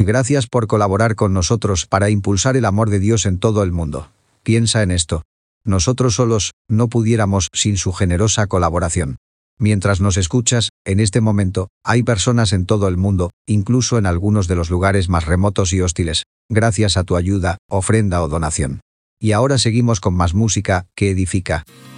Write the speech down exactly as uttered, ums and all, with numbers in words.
Gracias por colaborar con nosotros para impulsar el amor de Dios en todo el mundo. Piensa en esto. Nosotros solos no pudiéramos sin su generosa colaboración. Mientras nos escuchas, en este momento, hay personas en todo el mundo, incluso en algunos de los lugares más remotos y hostiles, gracias a tu ayuda, ofrenda o donación. Y ahora seguimos con más música que edifica.